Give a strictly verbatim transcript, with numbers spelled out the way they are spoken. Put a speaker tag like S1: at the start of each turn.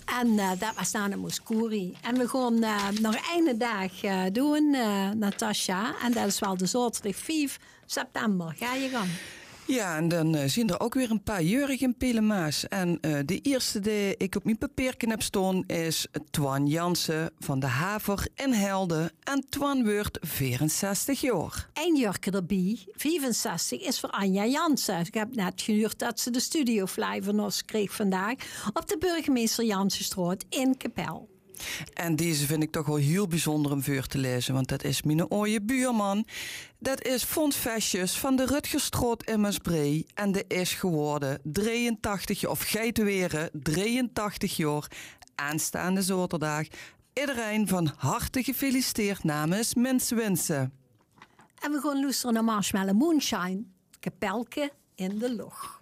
S1: En uh, dat was dan een Mouskouri. En we gaan uh, nog één dag uh, doen, uh, Natasja. En dat is wel de zaterdag vijf september. Ga je gang.
S2: Ja, en dan uh, zien er ook weer een paar jurgen in Pelemaas. En uh, de eerste die ik op mijn papiertje heb staan is Twan Jansen van de Haver in Helden. En Twan wordt vierenzestig jaar.
S1: Eén jurke erbij, vijfenzestig, is voor Anja Jansen. Ik heb net gehoord dat ze de studiofly van ons kreeg vandaag op de Burgemeester Jansenstraat in Kapel.
S2: En deze vind ik toch wel heel bijzonder om voor te lezen, want dat is mijn ooie buurman. Dat is Fons Vestjes van de Rutgerstraat in Maasbree. En die is geworden drieëntachtig jaar, of Geitenweren, drieëntachtig jaar, aanstaande zaterdag. Iedereen van harte gefeliciteerd namens Menswensen.
S1: En we gaan luisteren naar Marshmallow Moonshine, Kapelke in de Loch.